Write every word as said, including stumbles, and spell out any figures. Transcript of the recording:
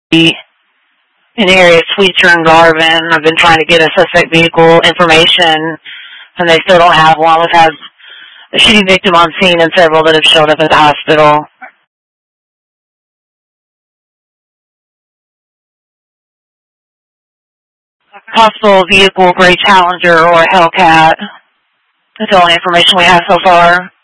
in the area of Sweetser and Garvin. I've been trying to get a suspect vehicle information, and they still don't have one. We've had a shooting victim on scene and several that have showed up at the hospital. Possible vehicle, gray Challenger or a Hellcat. That's the only information we have so far.